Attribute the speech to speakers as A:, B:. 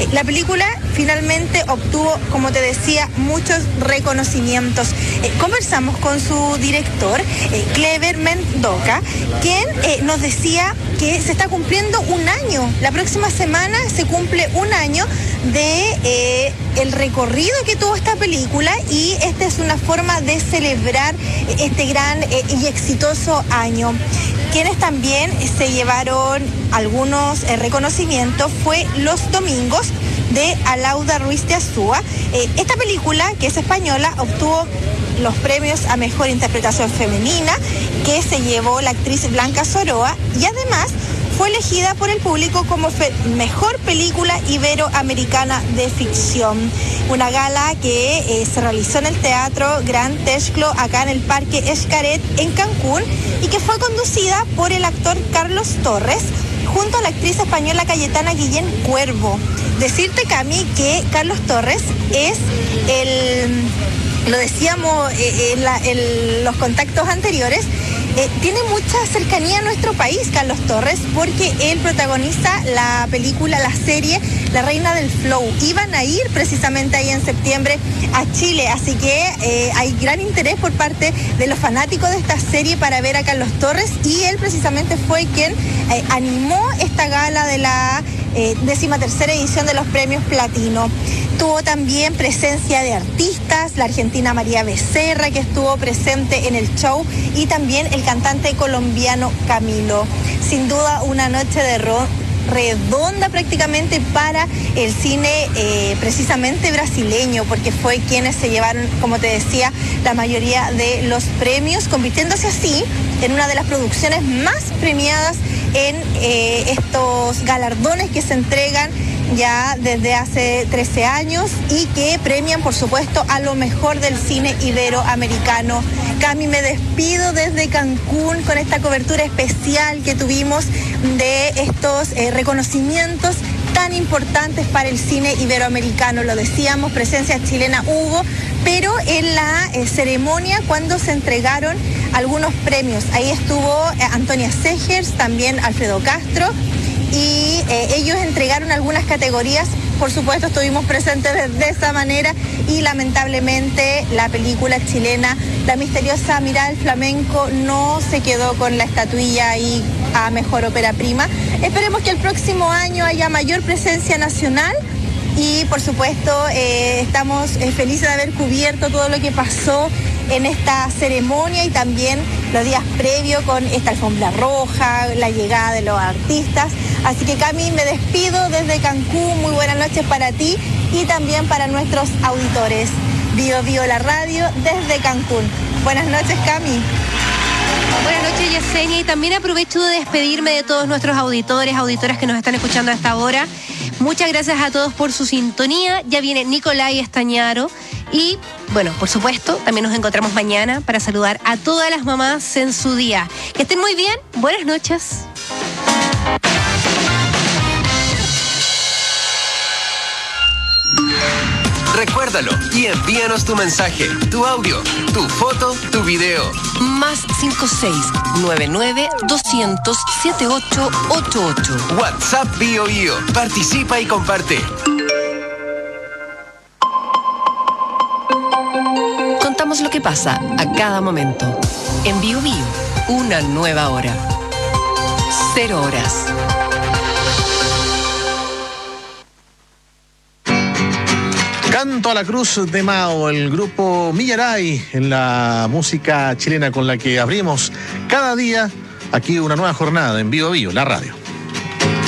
A: La película finalmente obtuvo, como te decía, muchos reconocimientos. Conversamos con su director, Clever Mendoca, quien nos decía que se está cumpliendo un año. La próxima semana se cumple un año de el recorrido que tuvo esta película, y esta es una forma de celebrar este gran y exitoso año. Quienes también se llevaron algunos reconocimientos fue Los Domingos, de Alauda Ruiz de Azúa. Esta película, que es española, obtuvo los premios a Mejor Interpretación Femenina, que se llevó la actriz Blanca Soroa, y además fue elegida por el público como Mejor Película Iberoamericana de Ficción. Una gala que se realizó en el Teatro Gran Texclo, acá en el Parque Xcaret, en Cancún, y que fue conducida por el actor Carlos Torres, junto a la actriz española Cayetana Guillén Cuervo. Decirte, Cami, que Carlos Torres es lo decíamos en los contactos anteriores, tiene mucha cercanía a nuestro país, Carlos Torres, porque él protagoniza la película, la serie La Reina del Flow. Iban a ir precisamente ahí en septiembre a Chile, así que hay gran interés por parte de los fanáticos de esta serie para ver a Carlos Torres, y él precisamente fue quien animó esta gala de la 13ª edición de los Premios Platino. Tuvo también presencia de artistas, la argentina María Becerra, que estuvo presente en el show, y también el cantante colombiano Camilo. Sin duda, una noche de redonda prácticamente para el cine precisamente brasileño, porque fue quienes se llevaron, como te decía, la mayoría de los premios, convirtiéndose así en una de las producciones más premiadas en estos galardones que se entregan ya desde hace 13 años y que premian, por supuesto, a lo mejor del cine iberoamericano. Cami, me despido desde Cancún con esta cobertura especial que tuvimos de estos reconocimientos tan importantes para el cine iberoamericano. Lo decíamos, presencia chilena hubo, pero en la ceremonia, cuando se entregaron algunos premios, ahí estuvo Antonia Segers, también Alfredo Castro, y ellos entregaron algunas categorías. Por supuesto, estuvimos presentes de esa manera, y lamentablemente la película chilena La Misteriosa Mirada del Flamenco no se quedó con la estatuilla ahí a Mejor Ópera Prima. Esperemos que el próximo año haya mayor presencia nacional, y por supuesto estamos felices de haber cubierto todo lo que pasó en esta ceremonia y también los días previos con esta alfombra roja, la llegada de los artistas. Así que, Cami, me despido desde Cancún. Muy buenas noches para ti y también para nuestros auditores. Bio Bio la radio desde Cancún. Buenas noches, Cami.
B: Buenas noches, Yesenia, y también aprovecho de despedirme de todos nuestros auditores, auditoras que nos están escuchando a esta hora. Muchas gracias a todos por su sintonía. Ya viene Nicolai Estañaro y, bueno, por supuesto, también nos encontramos mañana para saludar a todas las mamás en su día. Que estén muy bien. Buenas noches.
C: Recuérdalo y envíanos tu mensaje, tu audio, tu foto, tu video.
D: Más 56-99-200-7888.
C: WhatsApp Bio Bio. Participa y comparte.
D: Contamos lo que pasa a cada momento. En Bio Bio, una nueva hora. 0 horas.
E: Canto a la Cruz de Mao, el grupo Millaray, en la música chilena con la que abrimos cada día aquí una nueva jornada en Bio Bio, la radio.